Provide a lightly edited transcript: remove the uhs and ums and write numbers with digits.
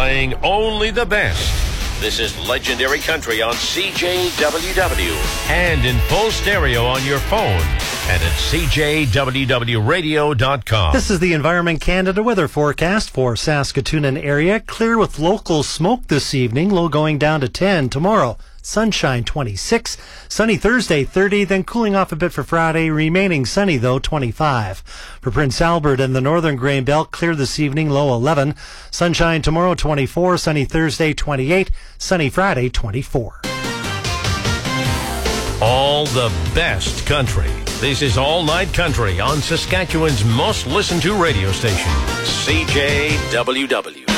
playing only the best. This is Legendary Country on CJWW and in full stereo on your phone and at CJWWradio.com. This is the Environment Canada weather forecast for Saskatoon and area. Clear with local smoke this evening, low going down to 10 tomorrow. Sunshine 26, sunny Thursday 30, then cooling off a bit for Friday, remaining sunny though 25. For Prince Albert and the Northern Grain Belt, clear this evening, low 11. Sunshine tomorrow 24, sunny Thursday 28, sunny Friday 24. All the best country. This is All Night Country on Saskatchewan's most listened to radio station, CJWW.